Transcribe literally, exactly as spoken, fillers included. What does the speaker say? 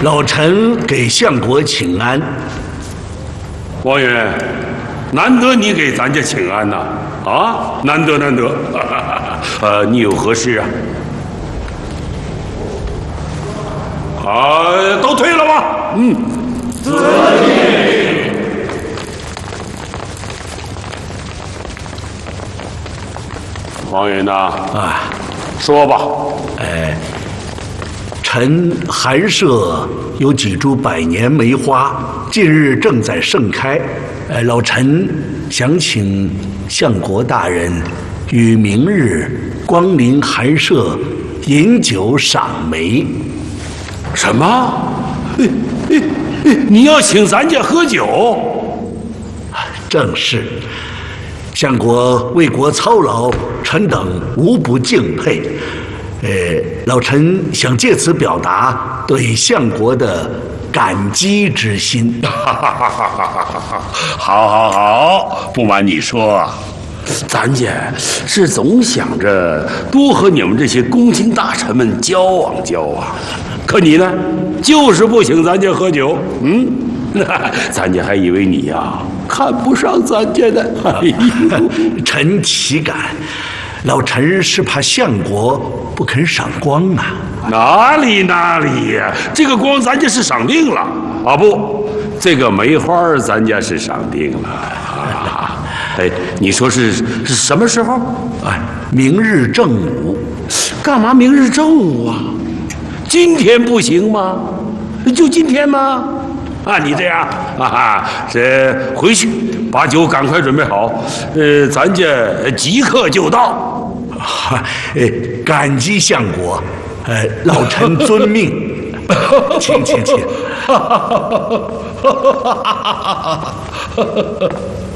老臣给相国请安。 王爷，难得你给咱家请安呐！啊，难得难得。呃，你有何事啊？啊，都退了吧。嗯。遵命。王爷呢？ 啊， 说吧。 哎。臣寒舍有几株百年梅花，近日正在盛开。呃，老臣想请相国大人于明日光临寒舍，饮酒赏梅。 什么？你要请咱家喝酒？ 正是。相国为国操劳，臣等无不敬佩。呃，老臣想借此表达对相国的感激之心。 好，好，好，不瞒你说，咱家是总想着多和你们这些公卿大臣们交往交往，可你呢，就是不请咱家喝酒。嗯，咱家还以为你呀看不上咱家呢。哎呦， 臣岂敢？老臣是怕相国不肯赏光啊！ 哪里哪里呀、啊，这个光咱家是赏定了啊！不，这个梅花咱家是赏定了啊！哎，你说是是什么时候？ 哎，明日正午。 干嘛明日正午啊？今天不行吗？就今天吗？啊，你这样啊哈，这回去把酒赶快准备好，呃，咱家即刻就到。 呃，感激相国，呃，老臣遵命。请请请。